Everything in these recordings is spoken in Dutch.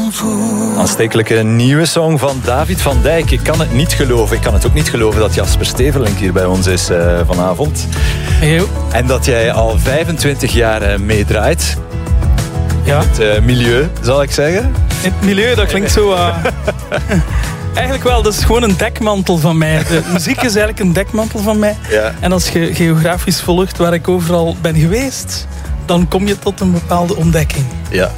Aanstekelijke nieuwe song van David van Dijk. Ik kan het niet geloven. Ik kan het ook niet geloven dat Jasper Stevelink hier bij ons is vanavond. Hey, en dat jij al 25 jaar meedraait. Ja. Het milieu, zal ik zeggen. In het milieu, dat klinkt zo... Eigenlijk wel, dat is gewoon een dekmantel van mij. De muziek is eigenlijk een dekmantel van mij. Ja. En als je geografisch volgt waar ik overal ben geweest, dan kom je tot een bepaalde ontdekking. Ja.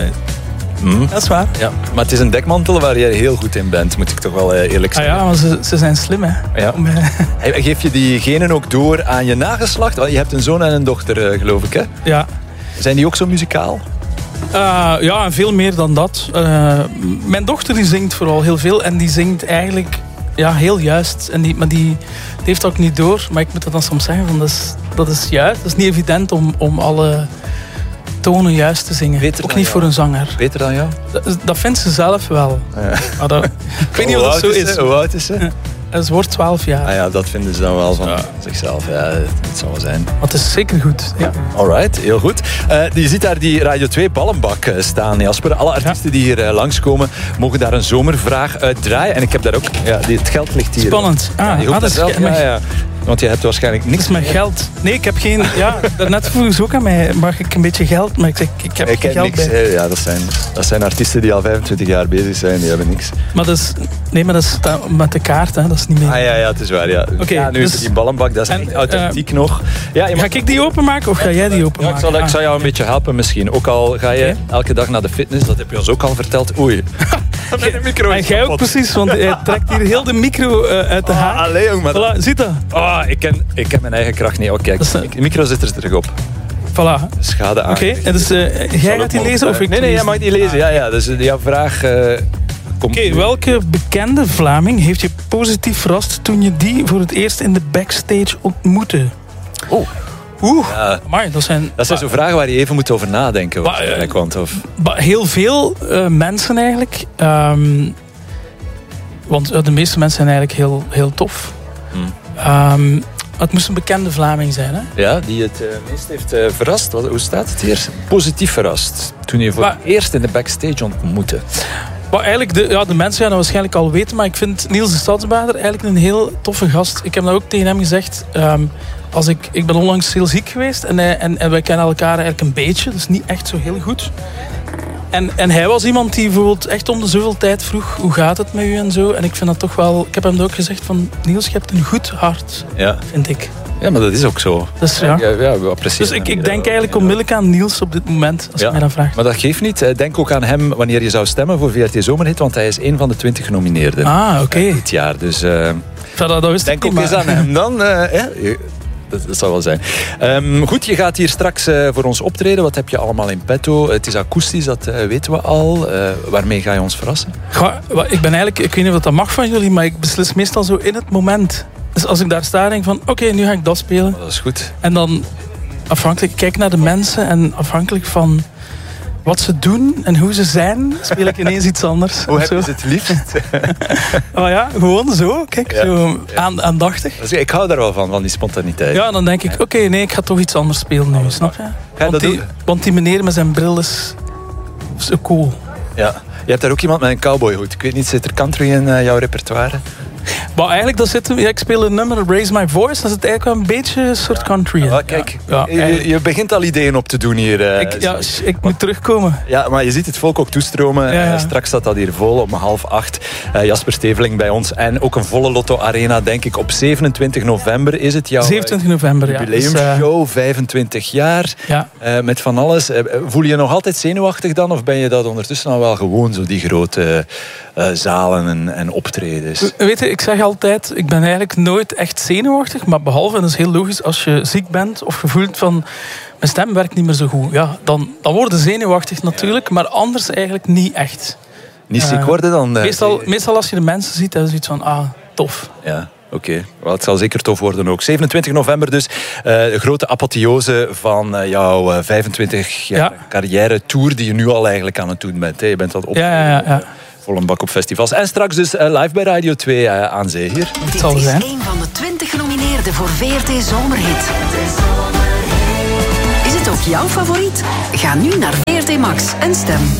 Dat is waar. Ja. Maar het is een dekmantel waar jij heel goed in bent, moet ik toch wel eerlijk zeggen. Ah ja, maar ze zijn slim, hè. Ja. Geef je die genen ook door aan je nageslacht? Want je hebt een zoon en een dochter, geloof ik, hè? Ja. Zijn die ook zo muzikaal? Ja, en veel meer dan dat. Mijn dochter die zingt vooral heel veel. En die zingt eigenlijk heel juist. Maar die heeft dat ook niet door. Maar ik moet dat dan soms zeggen. Van, dat is juist. Dat is niet evident om alle tonen juist te zingen. Beter ook niet jou. voor een zanger. Beter dan jou? Dat vindt ze zelf wel. Ja. Maar ik weet niet of dat zo is. Hoe oud is ze? Ze wordt 12 jaar. Ah ja, dat vinden ze dan wel van zichzelf. Ja, het zal wel zijn. Maar het is zeker goed. Ja. Alright, heel goed. Je ziet daar die Radio 2 ballenbak staan, Jasper. Alle artiesten die hier langskomen, mogen daar een zomervraag uit draaien. En ik heb daar ook... Ja, het geld ligt hier. Spannend. Dat is ja. Want je hebt waarschijnlijk niks... Dat is mijn geld. Nee, ik heb geen... Ja, daarnet vroeg ze ook aan mij, mag ik een beetje geld? Maar ik zeg, ik heb geen geld niks, bij. Ja, dat zijn artiesten die al 25 jaar bezig zijn, die hebben niks. Maar dat is... Nee, maar dat is met de kaart, hè. Dat is niet meer... Ah ja, het is waar, ja. Okay, nu is het die ballenbak, dat is echt authentiek nog. Ja, Ga ik die openmaken of ga jij die openmaken? Ja, ik zal jou een beetje helpen misschien. Ook al ga je elke dag naar de fitness, dat heb je ons ook al verteld. Oei. De micro en jij ook precies, want hij trekt hier heel de micro uit de haak. Allee, jong, maar... Voilà, ziet dat? Ik ken mijn eigen kracht niet. Kijk, de micro zit er terug op. Voilà. Schade aan. Oké, dus jij gaat die lezen of ik? Nee, jij mag die lezen. Ja, dus jouw vraag komt... Oké, welke bekende Vlaming heeft je positief verrast toen je die voor het eerst in de backstage ontmoette? Amai, dat zijn zo vragen waar je even moet over nadenken. Heel veel mensen eigenlijk. Want de meeste mensen zijn eigenlijk heel, heel tof. Het moest een bekende Vlaming zijn, hè? Ja, die het meest heeft verrast. Hoe staat het hier? Positief verrast. Toen je voor het eerst in de backstage ontmoette. Maar eigenlijk, de mensen gaan dat waarschijnlijk al weten. Maar ik vind Niels de Stadsbader eigenlijk een heel toffe gast. Ik heb dat ook tegen hem gezegd. Ik ben onlangs heel ziek geweest. En wij kennen elkaar eigenlijk een beetje. Dus niet echt zo heel goed. En hij was iemand die bijvoorbeeld echt om de zoveel tijd vroeg, hoe gaat het met u en zo. En ik vind dat toch wel... Ik heb hem ook gezegd van, Niels, je hebt een goed hart, vind ik. Ja, maar dat is ook zo. Dus, we appreciëren dus ik denk eigenlijk onmiddellijk aan Niels op dit moment, als je mij dat vraagt. Maar dat geeft niet. Denk ook aan hem wanneer je zou stemmen voor VRT Zomerhit, want hij is een van de 20 genomineerden. Oké. Dit jaar. Dus dat wist denk ik ook eens aan hem dan. Dat zal wel zijn. Goed, je gaat hier straks voor ons optreden. Wat heb je allemaal in petto? Het is akoestisch, dat weten we al. Waarmee ga je ons verrassen? Ik ben eigenlijk, ik weet niet of dat mag van jullie, maar ik beslis meestal zo in het moment. Dus als ik daar sta, denk ik van, oké, nu ga ik dat spelen. Dat is goed. En dan afhankelijk, kijk naar de mensen en afhankelijk van wat ze doen en hoe ze zijn, speel ik ineens iets anders. Hoe heb je het liefst? Gewoon zo. Kijk, zo aandachtig. Dus ik hou daar wel van die spontaniteit. Ja, dan denk ik, oké, ik ga toch iets anders spelen nu, snap je? Want die meneer met zijn bril is zo cool. Ja, je hebt daar ook iemand met een cowboyhoed. Ik weet niet, zit er country in jouw repertoire? Maar eigenlijk, ik speel een nummer, Raise My Voice, dat is het eigenlijk wel een beetje een soort country. Ja, kijk, je begint al ideeën op te doen hier. Ik moet terugkomen. Ja, maar je ziet het volk ook toestromen. Straks staat dat hier vol om 7:30. Jasper Stevelink bij ons. En ook een volle Lotto Arena, denk ik. Op 27 november is het jouw 27 november, jubileumshow, 25 jaar. Ja. Met van alles. Voel je je nog altijd zenuwachtig dan? Of ben je dat ondertussen al wel gewoon, zo die grote zalen en optredens? Weet je, ik zeg altijd, ik ben eigenlijk nooit echt zenuwachtig, maar behalve, en dat is heel logisch, als je ziek bent of je voelt van mijn stem werkt niet meer zo goed, dan word je zenuwachtig natuurlijk, maar anders eigenlijk niet echt. Niet ziek worden dan? Meestal als je de mensen ziet, dan is het iets van, tof. Ja. Oké, well, het zal zeker tof worden ook. 27 november dus, de grote apotheose van jouw 25 jaar carrière tour die je nu al eigenlijk aan het doen bent. Hè? Je bent wat op. Vol een bak op festivals. En straks dus live bij Radio 2 aan zee hier. Dit is een van de 20 genomineerden voor VRT Zomerhit. Is het ook jouw favoriet? Ga nu naar VRT Max en stem.